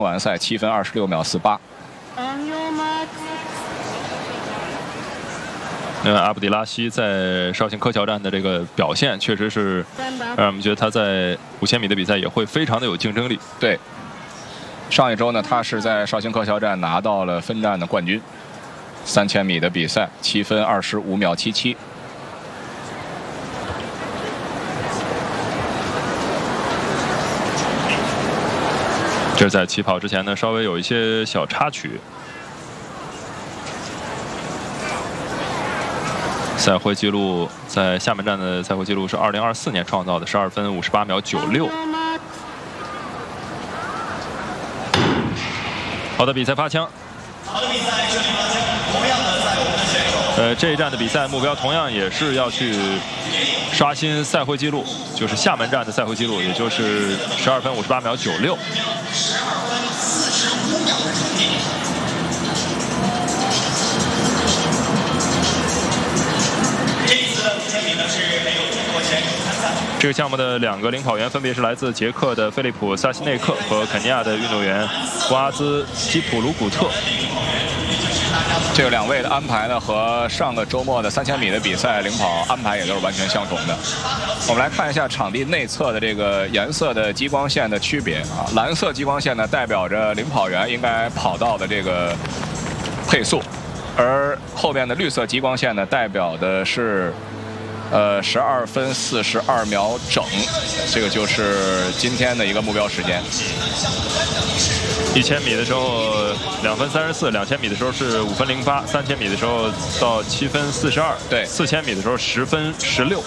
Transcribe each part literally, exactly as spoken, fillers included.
完赛七分二十六秒四八。 那阿卜迪拉西在绍兴科桥站的这个表现，确实是让我们觉得他在五千米的比赛也会非常的有竞争力。 对，上一周呢，他是在绍兴科桥站拿到了分站的冠军，三千米的比赛七分二十五秒七七。 这在起跑之前呢，稍微有一些小插曲。赛会纪录在厦门站的赛会纪录是二零二四年创造的，十二分五十八秒九六。好的，比赛发枪。好的，比赛顺利发枪。同样的，在我们的选手。呃，这一站的比赛目标同样也是要去刷新赛会纪录，就是厦门站的赛会纪录，也就是十二分五十八秒九六。 十二分四十五秒的成绩。这一次的五千米呢是没有中国选手参赛。这个项目的两个领跑员分别是来自捷克的菲利普·萨西内克和肯尼亚的运动员布阿兹基普鲁古特。 这两位的安排呢，和上个周末的三千米的比赛领跑安排也都是完全相同的。我们来看一下场地内侧的这个颜色的激光线的区别啊。蓝色激光线呢，代表着领跑员应该跑到的这个配速，而后边的绿色激光线呢，代表的是呃十二分四十二秒整，这个就是今天的一个目标时间。 一千米的时候两分三十四，两千米的时候是五分零八，三千米的时候到七分四十二， 对， 四千米的时候十分十六。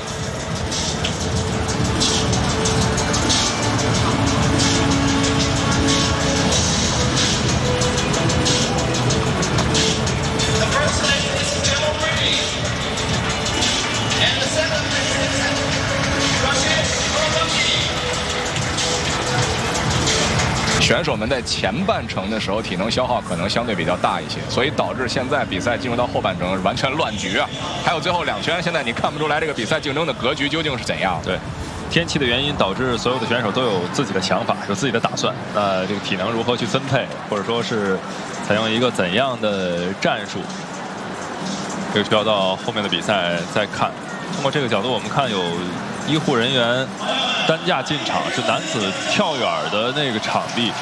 选手们在前半程的时候体能消耗可能相对比较大一些，所以导致现在比赛进入到后半程完全乱局啊！还有最后两圈，现在你看不出来这个比赛竞争的格局究竟是怎样。 对，天气的原因导致所有的选手都有自己的想法，有自己的打算。那这个体能如何去分配，或者说是采用一个怎样的战术，这个需要到后面的比赛再看。通过这个角度，我们看有医护人员 担架进场，是男子跳远的那个场地。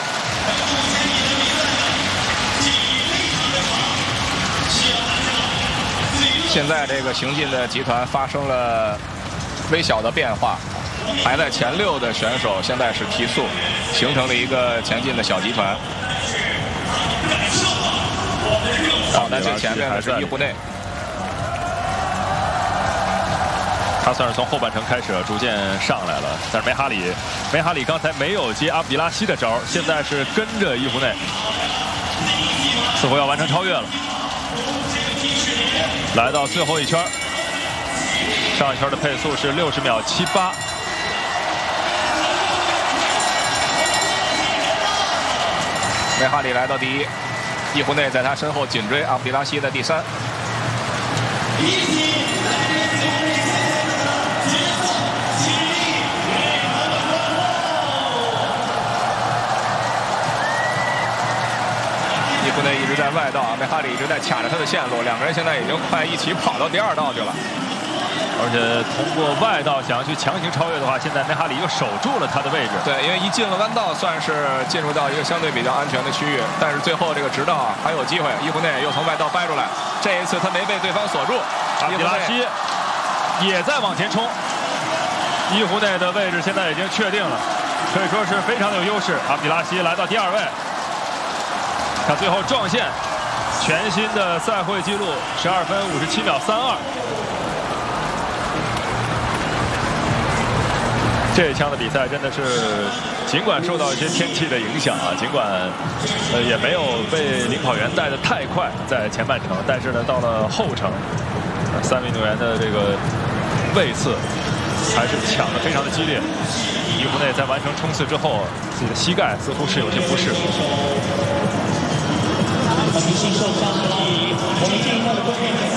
现在这个行进的集团发生了微小的变化，排在前六的选手现在是提速，形成了一个前进的小集团。跑在最前面的是伊胡内。 他算是从后半程开始逐渐上来了，但是梅哈里，梅哈里刚才没有接阿卜迪拉西的招，现在是跟着伊胡内，似乎要完成超越了。来到最后一圈，上一圈的配速是六十秒七八。 梅哈里来到第一，伊胡内在他身后紧追，阿卜迪拉西在第三。 伊胡内一直在外道，梅哈里一直在卡着他的线路，两个人现在已经快一起跑到第二道去了。 而且通过外道想要去强行超越的话，现在梅哈里又守住了他的位置。 对，因为一进了弯道，算是进入到一个相对比较安全的区域，但是最后这个直道还有机会，伊胡内又从外道掰出来，这一次他没被对方锁住。 阿卜迪拉西也在往前冲，伊胡内的位置现在已经确定了，可以说是非常的有优势。阿卜迪拉西来到第二位。 他最后撞线，全新的赛会纪录十二分五十七秒三二。这一枪的比赛真的是，尽管受到一些天气的影响啊，尽管呃也没有被领跑员带得太快在前半程，但是呢，到了后程，呃、三位运动员的这个位次还是抢得非常的激烈。伊胡内在完成冲刺之后，自己的膝盖似乎是有些不适。 女性受伤的，我们这一段的观众。